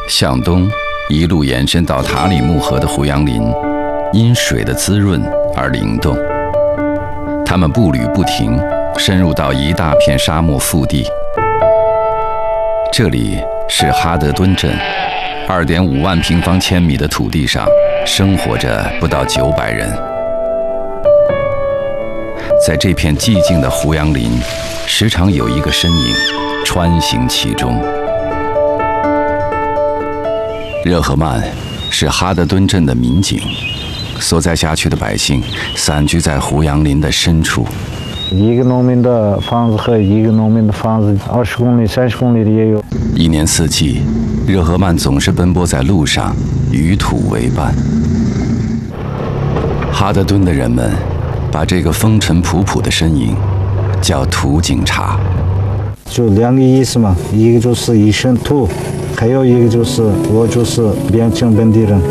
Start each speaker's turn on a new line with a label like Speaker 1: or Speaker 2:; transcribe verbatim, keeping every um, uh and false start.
Speaker 1: 向东一路延伸到塔里木河的胡杨林，因水的滋润而灵动。他们步履不停，深入到一大片沙漠腹地。这里是哈德敦镇，二点五万平方千米的土地上生活着不到九百人。在这片寂静的胡杨林，时常有一个身影穿行其中。热赫曼是哈德敦镇的民警，所在辖区的百姓散居在胡杨林的深处。
Speaker 2: 一个农民的房子和一个农民的房子，二十公里、三十公里的也有。
Speaker 1: 一年四季，热赫曼总是奔波在路上，与土为伴。哈德敦的人们把这个风尘仆仆的身影叫土警察。
Speaker 2: 就两个意思嘛，一个就是一身土，还有一个就是我就是边境本地人。